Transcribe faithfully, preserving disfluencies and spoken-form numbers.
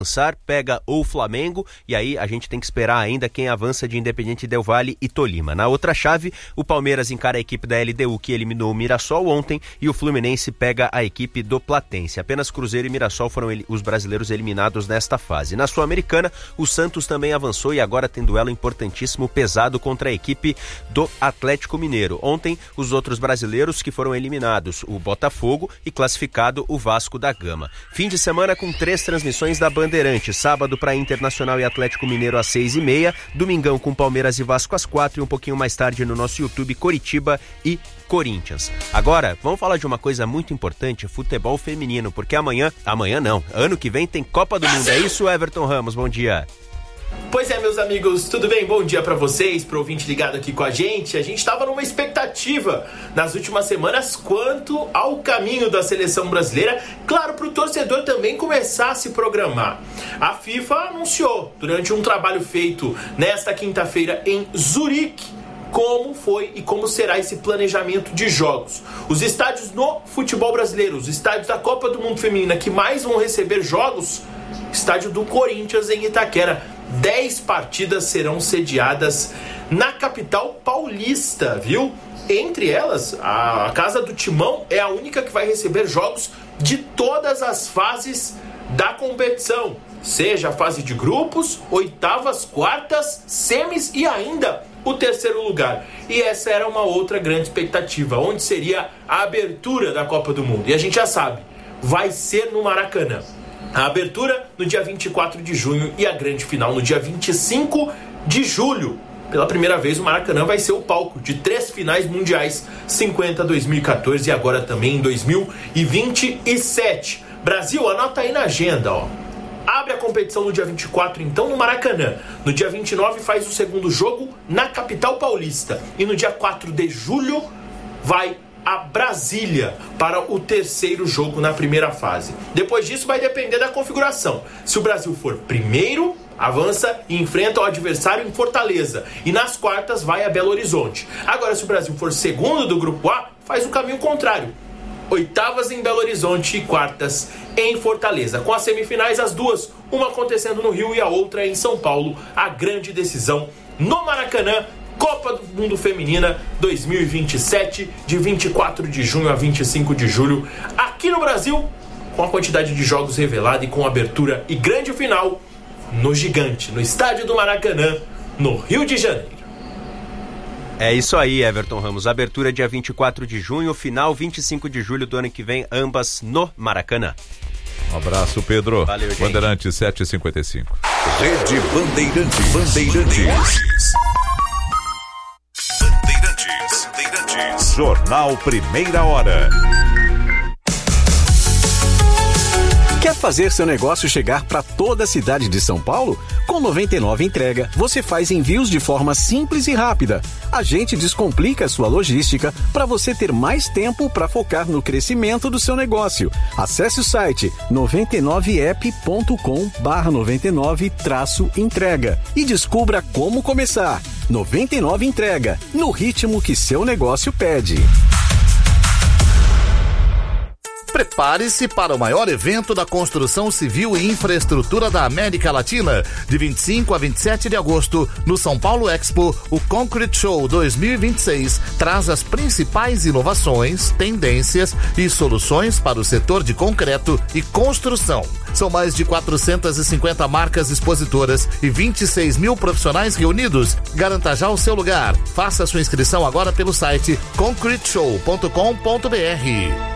avançar, pega o Flamengo, e aí a gente tem que esperar ainda quem avança de Independiente Del Valle e Tolima. Na outra chave, o Palmeiras encara a equipe da L D U, que eliminou o Mirassol ontem, e o Fluminense pega a equipe do Platense. Apenas Cruzeiro e Mirassol foram os brasileiros eliminados nesta fase. Na Sul-Americana, o Santos também avançou e agora tem duelo importantíssimo, pesado, contra a equipe do Atlético Mineiro. Ontem, os outros brasileiros que foram eliminados, o Botafogo, e classificado o Vasco da Gama. Fim de semana com três transmissões da Bandeirante. Sábado para Internacional e Atlético Mineiro às seis e meia, domingão com Palmeiras e Vasco às quatro, e um pouquinho mais tarde no nosso YouTube, Coritiba e Corinthians. Agora, vamos falar de uma coisa muito importante, futebol feminino, porque amanhã, amanhã não, ano que vem tem Copa do Mundo. É isso, Everton Ramos? Bom dia. Pois é, meus amigos, tudo bem? Bom dia pra vocês, pro ouvinte ligado aqui com a gente. A gente tava numa expectativa nas últimas semanas quanto ao caminho da seleção brasileira, claro, pro torcedor também começar a se programar. A FIFA anunciou, durante um trabalho feito nesta quinta-feira em Zurique, como foi e como será esse planejamento de jogos. Os estádios no futebol brasileiro, os estádios da Copa do Mundo Feminina que mais vão receber jogos, estádio do Corinthians em Itaquera. Dez partidas serão sediadas na capital paulista, viu? Entre elas, a Casa do Timão é a única que vai receber jogos de todas as fases da competição, seja a fase de grupos, oitavas, quartas, semis e ainda o terceiro lugar. E essa era uma outra grande expectativa, onde seria a abertura da Copa do Mundo. E a gente já sabe, vai ser no Maracanã. A abertura no dia vinte e quatro de junho e a grande final no dia vinte e cinco de julho. Pela primeira vez o Maracanã vai ser o palco de três finais mundiais, cinquenta, dois mil e quatorze e agora também em dois mil e vinte e sete. Brasil, anota aí na agenda, ó. Abre a competição no dia vinte e quatro, então, no Maracanã. No dia vinte e nove faz o segundo jogo na capital paulista. E no dia quatro de julho vai a Brasília para o terceiro jogo na primeira fase. Depois disso vai depender da configuração. Se o Brasil for primeiro, avança e enfrenta o adversário em Fortaleza. E nas quartas vai a Belo Horizonte. Agora, se o Brasil for segundo do grupo A, faz o caminho contrário. Oitavas em Belo Horizonte e quartas em Fortaleza. Com as semifinais, as duas, uma acontecendo no Rio e a outra em São Paulo. A grande decisão no Maracanã. Copa do Mundo Feminina dois mil e vinte e sete, de vinte e quatro de junho a vinte e cinco de julho, aqui no Brasil, com a quantidade de jogos revelada e com abertura e grande final no Gigante, no estádio do Maracanã, no Rio de Janeiro. É isso aí, Everton Ramos. Abertura dia vinte e quatro de junho, final vinte e cinco de julho do ano que vem, ambas no Maracanã. Um abraço, Pedro. Valeu, gente. Bandeirantes sete e cinquenta e cinco. Rede Bandeirantes. Bandeirantes. Bandeirantes. Jornal Primeira Hora. Quer fazer seu negócio chegar para toda a cidade de São Paulo? Com noventa e nove Entrega, você faz envios de forma simples e rápida. A gente descomplica a sua logística para você ter mais tempo para focar no crescimento do seu negócio. Acesse o site noventa e nove app ponto com barra noventa e nove entrega e descubra como começar. noventa e nove Entrega, no ritmo que seu negócio pede. Prepare-se para o maior evento da construção civil e infraestrutura da América Latina. De vinte e cinco a vinte e sete de agosto, no São Paulo Expo, o Concrete Show dois mil e vinte e seis traz as principais inovações, tendências e soluções para o setor de concreto e construção. São mais de quatrocentas e cinquenta marcas expositoras e vinte e seis mil profissionais reunidos. Garanta já o seu lugar. Faça sua inscrição agora pelo site concrete show ponto com ponto b r.